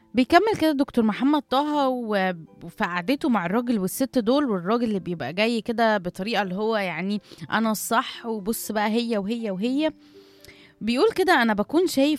بيكمل كده دكتور محمد طه وفي قعدته مع الراجل والست دول، والراجل اللي بيبقى جاي كده بطريقة اللي هو يعني أنا الصح، وبص بقى هي وهي وهي. بيقول كده: أنا بكون شايف